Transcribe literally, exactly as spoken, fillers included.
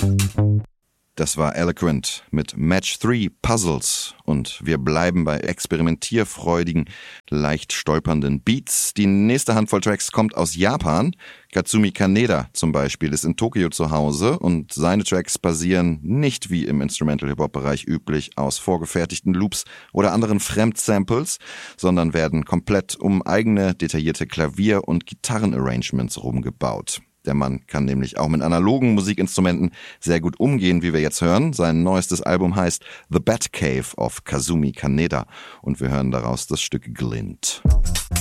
Das war Eloquent mit Match drei Puzzles und wir bleiben bei experimentierfreudigen, leicht stolpernden Beats. Die nächste Handvoll Tracks kommt aus Japan. Katsumi Kaneda zum Beispiel ist in Tokio zu Hause und seine Tracks basieren nicht wie im Instrumental-Hip-Hop-Bereich üblich aus vorgefertigten Loops oder anderen Fremdsamples, sondern werden komplett um eigene detaillierte Klavier- und Gitarrenarrangements rumgebaut. Der Mann kann nämlich auch mit analogen Musikinstrumenten sehr gut umgehen, wie wir jetzt hören. Sein neuestes Album heißt The Bat Cave of Kazumi Kaneda und wir hören daraus das Stück Glint.